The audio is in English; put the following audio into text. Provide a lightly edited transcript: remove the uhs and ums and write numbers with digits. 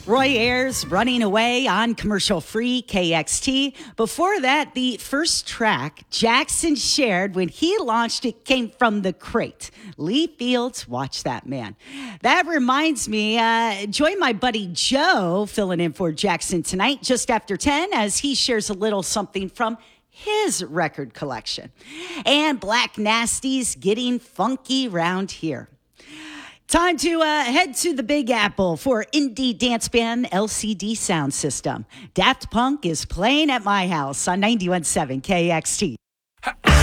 Roy Ayers, Running Away on commercial-free KXT. Before that, the first track Jackson shared when he launched it came from The Crate. Lee Fields, watch that, man. That reminds me, join my buddy Joe filling in for Jackson tonight just after 10 as he shares a little something from his record collection. And Black Nasty's Getting Funky Round Here. Time to head to the Big Apple for indie dance band LCD Sound System. Daft Punk is playing at my house on 91.7 KXT.